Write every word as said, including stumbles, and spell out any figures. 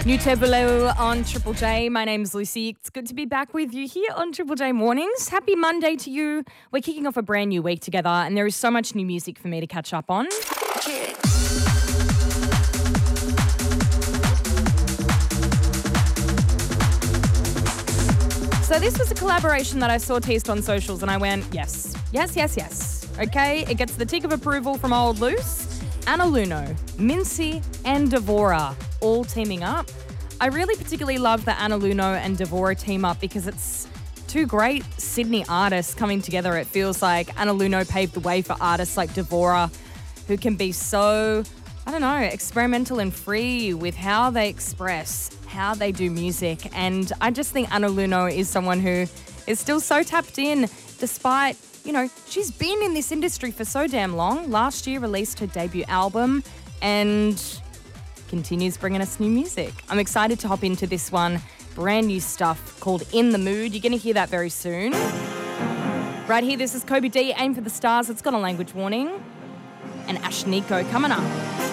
New Tebolo on Triple J. My name's Lucy. It's good to be back with you here on Triple J Mornings. Happy Monday to you. We're kicking off a brand new week together and there is so much new music for me to catch up on. So this was a collaboration that I saw teased on socials and I went, yes, yes, yes, yes. Okay, it gets the tick of approval from Old Loose. Anna Luno, Mincy and Devora all teaming up. I really particularly love that Anna Luno and Devora team up because it's two great Sydney artists coming together. It feels like Anna Luno paved the way for artists like Devora who can be so, I don't know, experimental and free with how they express, how they do music. And I just think Anna Luno is someone who is still so tapped in despite, you know, she's been in this industry for so damn long. Last year released her debut album and continues bringing us new music. I'm excited to hop into this one. Brand new stuff called In the Mood. You're going to hear that very soon. Right here, this is Kobe D, Aim for the Stars. It's got a language warning. And Ash Nico coming up.